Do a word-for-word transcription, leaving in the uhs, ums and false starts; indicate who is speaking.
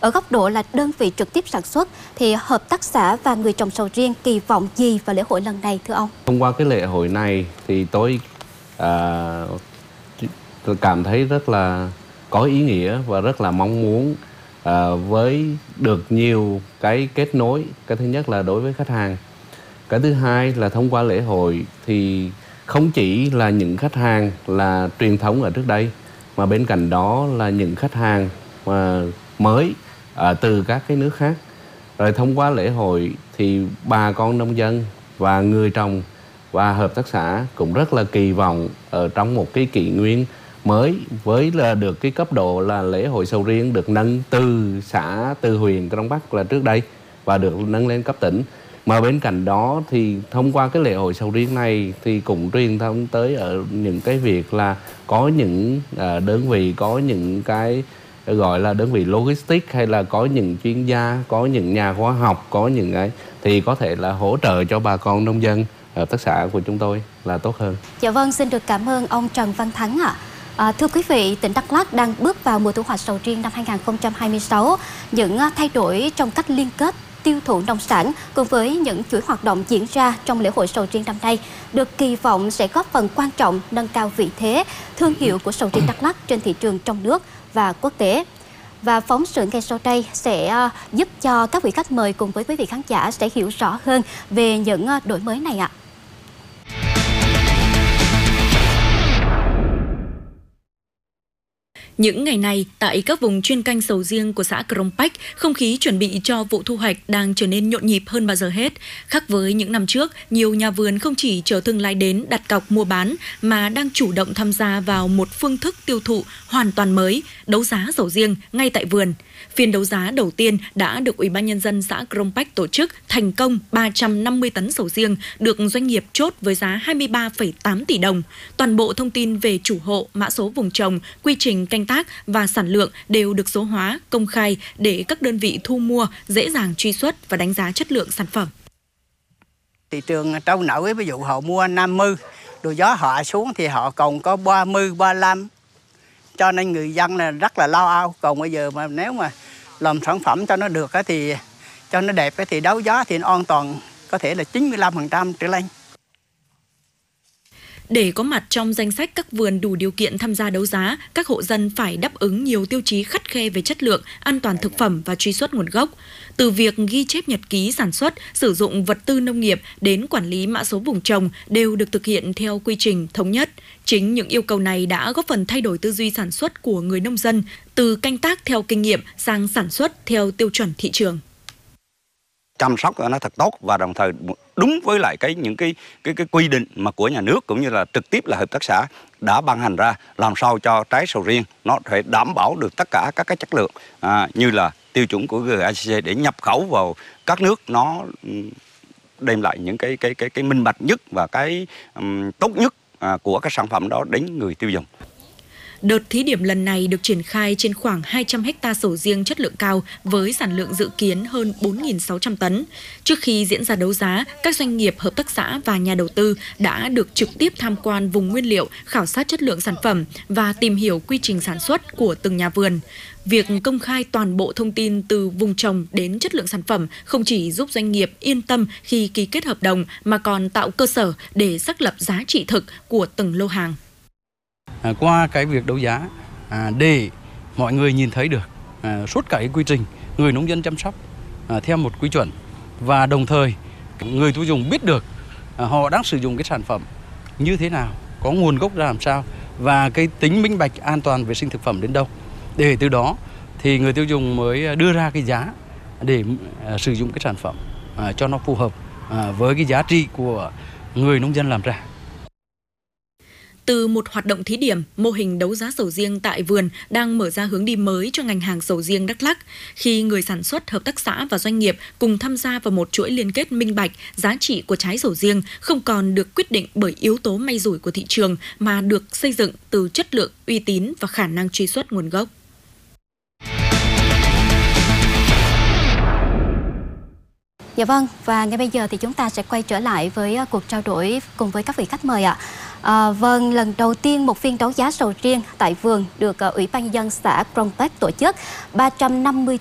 Speaker 1: Ở góc độ là đơn vị trực tiếp sản xuất thì hợp tác xã và người trồng sầu riêng kỳ vọng gì vào lễ hội lần này thưa ông?
Speaker 2: Thông qua cái lễ hội này thì tôi à, tôi cảm thấy rất là có ý nghĩa và rất là mong muốn à, với được nhiều cái kết nối. Cái thứ nhất là đối với khách hàng. Cái thứ hai là thông qua lễ hội thì không chỉ là những khách hàng là truyền thống ở trước đây, mà bên cạnh đó là những khách hàng mà mới à, từ các cái nước khác. Rồi thông qua lễ hội thì bà con nông dân và người trồng và hợp tác xã cũng rất là kỳ vọng ở trong một cái kỷ nguyên mới, với là được cái cấp độ là lễ hội sầu riêng được nâng từ xã, từ huyện Crong Bắc là trước đây và được nâng lên cấp tỉnh. Mà bên cạnh đó thì thông qua cái lễ hội sầu riêng này thì cũng truyền thông tới ở những cái việc là có những à, đơn vị, có những cái gọi là đơn vị logistics, hay là có những chuyên gia, có những nhà khoa học, có những cái thì có thể là hỗ trợ cho bà con nông dân, hợp tác xã của chúng tôi là tốt hơn.
Speaker 1: Dạ vâng, xin được cảm ơn ông Trần Văn Thắng ạ. À, thưa quý vị, tỉnh Đắk Lắk đang bước vào mùa thu hoạch sầu riêng năm hai nghìn không trăm hai mươi sáu. Những thay đổi trong cách liên kết tiêu thụ nông sản cùng với những chuỗi hoạt động diễn ra trong lễ hội sầu riêng năm nay được kỳ vọng sẽ góp phần quan trọng nâng cao vị thế, thương hiệu của sầu riêng Đắk Lắk trên thị trường trong nước và quốc tế. Và phóng sự ngay sau đây sẽ giúp cho các vị khách mời cùng với quý vị khán giả sẽ hiểu rõ hơn về những đổi mới này ạ.
Speaker 3: Những ngày này, tại các vùng chuyên canh sầu riêng của xã Crong Bách, không khí chuẩn bị cho vụ thu hoạch đang trở nên nhộn nhịp hơn bao giờ hết. Khác với những năm trước, nhiều nhà vườn không chỉ chờ thương lái đến đặt cọc mua bán, mà đang chủ động tham gia vào một phương thức tiêu thụ hoàn toàn mới, đấu giá sầu riêng ngay tại vườn. Phiên đấu giá đầu tiên đã được Ủy ban Nhân dân xã Crong Bách tổ chức thành công ba trăm năm mươi tấn sầu riêng, được doanh nghiệp chốt với giá hai mươi ba phẩy tám tỷ đồng. Toàn bộ thông tin về chủ hộ, mã số vùng trồng, quy trình canh tác và sản lượng đều được số hóa, công khai để các đơn vị thu mua dễ dàng truy xuất và đánh giá chất lượng sản phẩm.
Speaker 4: Thị trường trâu nổi, ví dụ họ mua năm mươi, rồi gió họ xuống thì họ còn có ba mươi, ba mươi lăm. Cho nên người dân là rất là lo âu. Còn bây giờ mà nếu mà làm sản phẩm cho nó được thì cho nó đẹp thì đấu giá thì nó an toàn, có thể là chín mươi lăm phần trăm trở lên.
Speaker 3: Để có mặt trong danh sách các vườn đủ điều kiện tham gia đấu giá, các hộ dân phải đáp ứng nhiều tiêu chí khắt khe về chất lượng, an toàn thực phẩm và truy xuất nguồn gốc. Từ việc ghi chép nhật ký sản xuất, sử dụng vật tư nông nghiệp đến quản lý mã số vùng trồng đều được thực hiện theo quy trình thống nhất. Chính những yêu cầu này đã góp phần thay đổi tư duy sản xuất của người nông dân, từ canh tác theo kinh nghiệm sang sản xuất theo tiêu chuẩn thị trường.
Speaker 5: Chăm sóc nó thật tốt và đồng thời đúng với lại cái những cái cái cái quy định mà của nhà nước cũng như là trực tiếp là hợp tác xã đã ban hành ra, làm sao cho trái sầu riêng nó phải đảm bảo được tất cả các cái chất lượng à, như là tiêu chuẩn của giê a xê xê để nhập khẩu vào các nước, nó đem lại những cái cái cái cái minh bạch nhất và cái um, tốt nhất à, của các sản phẩm đó đến người tiêu dùng.
Speaker 3: Đợt thí điểm lần này được triển khai trên khoảng hai trăm héc ta sầu riêng chất lượng cao với sản lượng dự kiến hơn bốn nghìn sáu trăm tấn. Trước khi diễn ra đấu giá, các doanh nghiệp, hợp tác xã và nhà đầu tư đã được trực tiếp tham quan vùng nguyên liệu, khảo sát chất lượng sản phẩm và tìm hiểu quy trình sản xuất của từng nhà vườn. Việc công khai toàn bộ thông tin từ vùng trồng đến chất lượng sản phẩm không chỉ giúp doanh nghiệp yên tâm khi ký kết hợp đồng mà còn tạo cơ sở để xác lập giá trị thực của từng lô hàng.
Speaker 6: À, qua cái việc đấu giá à, để mọi người nhìn thấy được à, suốt cả cái quy trình người nông dân chăm sóc à, theo một quy chuẩn, và đồng thời người tiêu dùng biết được à, họ đang sử dụng cái sản phẩm như thế nào, có nguồn gốc ra làm sao và cái tính minh bạch an toàn vệ sinh thực phẩm đến đâu, để từ đó thì người tiêu dùng mới đưa ra cái giá để à, sử dụng cái sản phẩm à, cho nó phù hợp à, với cái giá trị của người nông dân làm ra.
Speaker 3: Từ một hoạt động thí điểm, mô hình đấu giá sầu riêng tại vườn đang mở ra hướng đi mới cho ngành hàng sầu riêng Đắk Lắk, khi người sản xuất, hợp tác xã và doanh nghiệp cùng tham gia vào một chuỗi liên kết minh bạch. Giá trị của trái sầu riêng không còn được quyết định bởi yếu tố may rủi của thị trường mà được xây dựng từ chất lượng, uy tín và khả năng truy xuất nguồn gốc.
Speaker 1: Dạ vâng, và ngay bây giờ thì chúng ta sẽ quay trở lại với cuộc trao đổi cùng với các vị khách mời ạ. À, vâng, lần đầu tiên một phiên đấu giá sầu riêng tại vườn được uh, Ủy ban Nhân dân xã Crong Bách tổ chức. ba trăm năm mươi